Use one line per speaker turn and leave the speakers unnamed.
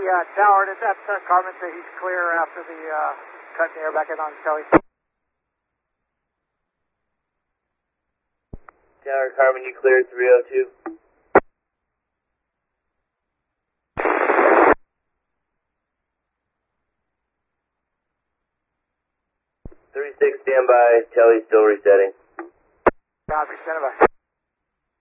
tower, did that Carmen say he's clear after the cut the air back in on Kelly?
Tower, Carmen, you cleared 302. 36, standby. Telly still resetting.
Copy, stand by.